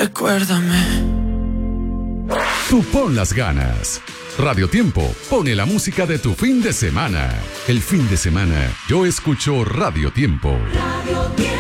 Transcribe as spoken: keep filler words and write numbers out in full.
Recuérdame. Tú pon las ganas. Radio Tiempo pone la música de tu fin de semana. El fin de semana yo escucho Radio Tiempo. Radio Tiempo.